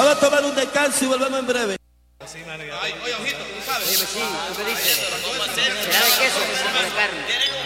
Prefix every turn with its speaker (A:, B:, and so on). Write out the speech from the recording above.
A: Vamos a tomar un descanso y volvemos en breve.
B: Oye, ojito, tú sabes.
C: Oye, pues sí, ¿tú qué dices? ¿Será de queso o de carne?